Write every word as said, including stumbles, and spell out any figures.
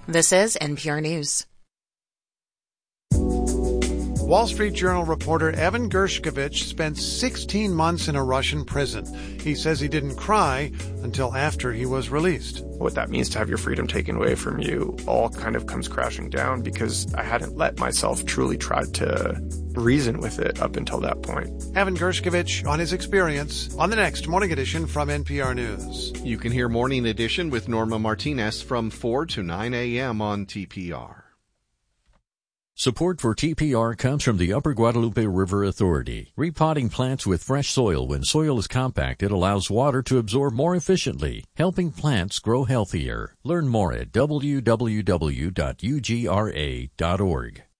This is N P R News. Wall Street Journal reporter Evan Gershkovich spent sixteen months in a Russian prison. He says he didn't cry until after he was released. What that means to have your freedom taken away from you all kind of comes crashing down because I hadn't let myself truly try to reason with it up until that point. Evan Gershkovich on his experience on the next Morning Edition from N P R News. You can hear Morning Edition with Norma Martinez from four to nine a.m. on T P R. Support for T P R comes from the Upper Guadalupe River Authority. Repotting plants with fresh soil when soil is compacted allows water to absorb more efficiently, helping plants grow healthier. Learn more at w w w dot u g r a dot org.